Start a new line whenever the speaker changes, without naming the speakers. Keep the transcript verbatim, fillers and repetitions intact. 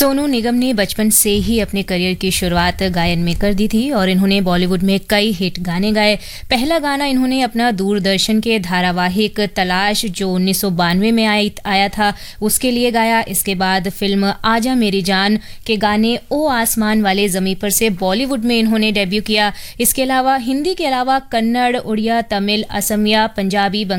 सोनू निगम ने बचपन से ही अपने करियर की शुरुआत गायन में कर दी थी और इन्होंने बॉलीवुड में कई हिट गाने गाए। पहला गाना इन्होंने अपना दूरदर्शन के धारावाहिक तलाश जो उन्नीस सौ बानवे में आया था उसके लिए गाया। इसके बाद फिल्म आजा मेरी जान के गाने ओ आसमान वाले ज़मीं पर से बॉलीवुड में इन्होंने डेब्यू किया। इसके अलावा हिंदी के अलावा कन्नड़, उड़िया, तमिल, असमिया, पंजाबी,